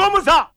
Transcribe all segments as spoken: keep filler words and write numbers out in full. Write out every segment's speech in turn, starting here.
comme ça.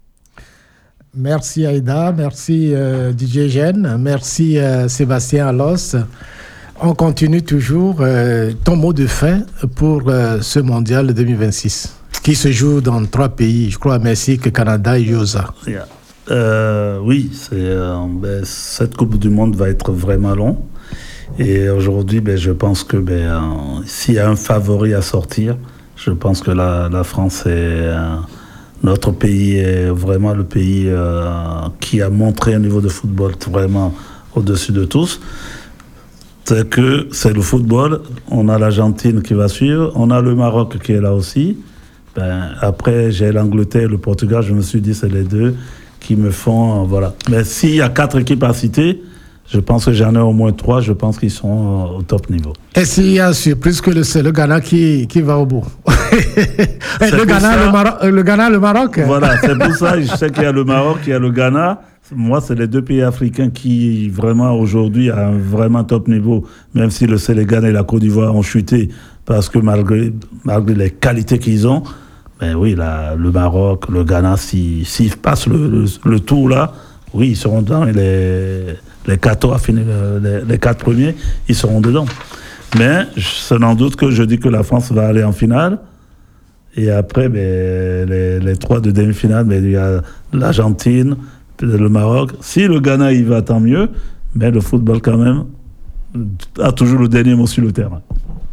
Merci Aïda, merci euh, D J Eugène, merci euh, Sébastien Alos. On continue toujours. Euh, ton mot de fin pour euh, ce mondial deux mille vingt-six qui se joue dans trois pays, je crois, Mexique, Canada et U S A. Yeah. Euh, oui, c'est, euh, ben, cette Coupe du Monde va être vraiment longue. Et aujourd'hui, ben, je pense que ben, euh, s'il y a un favori à sortir, je pense que la, la France est... Euh, notre pays est vraiment le pays euh, qui a montré un niveau de football vraiment au-dessus de tous. C'est que c'est le football, on a l'Argentine qui va suivre, on a le Maroc qui est là aussi. Ben, après, j'ai l'Angleterre et le Portugal, je me suis dit c'est les deux qui me font... Euh, voilà. Mais s'il y a quatre équipes à citer, je pense que j'en ai au moins trois, je pense qu'ils sont euh, au top niveau. Et s'il y a surprise que le, c'est le Ghana qui, qui va au bout. le, Ghana, ça, le, Maro- le Ghana, le Maroc. Voilà, c'est pour ça, je sais qu'il y a le Maroc, il y a le Ghana. Moi, c'est les deux pays africains qui, vraiment, aujourd'hui, a un vraiment top niveau, même si le Sénégal et la Côte d'Ivoire ont chuté, parce que malgré, malgré les qualités qu'ils ont, ben oui, la, le Maroc, le Ghana, s'ils, s'ils passent le, le, le tour là, oui, ils seront dans les, les quatre, à finir, les, les quatre premiers, ils seront dedans. Mais c'est sans doute que je dis que la France va aller en finale. Et après, ben, les, les trois de demi-finale, ben, il y a l'Argentine, le Maroc. Si le Ghana y va, tant mieux. Mais le football, quand même, a toujours le dernier mot sur le terrain.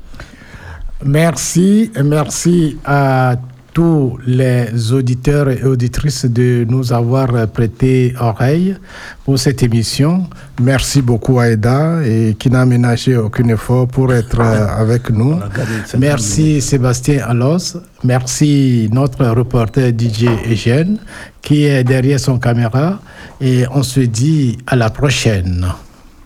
Merci, merci à tous les auditeurs et auditrices de nous avoir prêté oreille pour cette émission. Merci beaucoup Aïda et qui n'a ménagé aucun effort pour être avec nous. Merci Sébastien Alos. Merci notre reporter D J Eugène qui est derrière son caméra et on se dit à la prochaine.